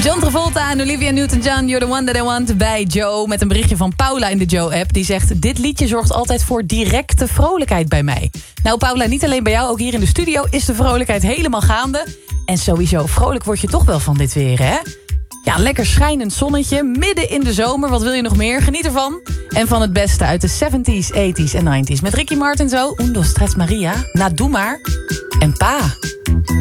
John Travolta en Olivia Newton-John, You're the One That I Want bij Joe. Met een berichtje van Paula in de Joe-app. Die zegt, dit liedje zorgt altijd voor directe vrolijkheid bij mij. Nou Paula, niet alleen bij jou, ook hier in de studio is de vrolijkheid helemaal gaande. En sowieso, vrolijk word je toch wel van dit weer, hè? Ja, lekker schijnend zonnetje, midden in de zomer. Wat wil je nog meer? Geniet ervan. En van het beste uit de 70s, 80s en 90s. Met Ricky Martin zo, Undo Stress Maria, Na Doe Maar en Pa.